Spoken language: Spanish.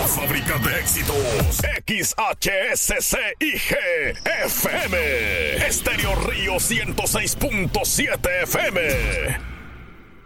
La fábrica de éxitos. XHSCIG FM. Estéreo Río 106.7 FM.